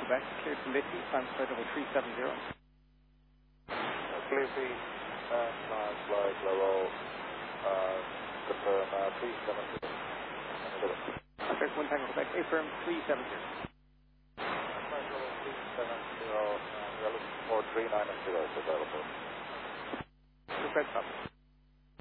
Quebec, clear to Liffey, climb flight level 370. Liffey, flight level, confirm 370. Contact 1 Tango Quebec, affirm 370. Flight level 370, we are looking for 390 available. Request up.